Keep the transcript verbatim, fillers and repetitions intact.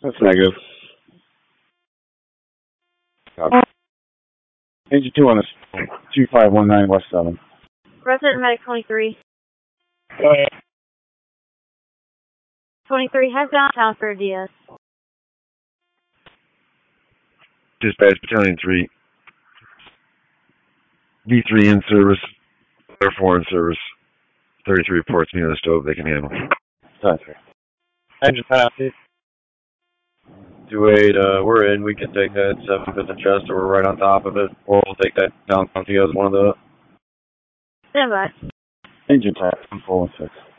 That's negative. Copy. Engine two on this. two five one nine West seven. Resident Medic twenty-three. Go ahead. twenty-three, head downtown for D S. Dispatch Battalion three. V three in service. Air four in service. thirty-three reports me on the stove they can handle. Sorry. Engine penalty. two eight, uh, we're in. We can take that seven fifth and Chester. We're right on top of it. Or we'll take that downtown to you as one of the... Stand by. Engine tap. I'm four one six.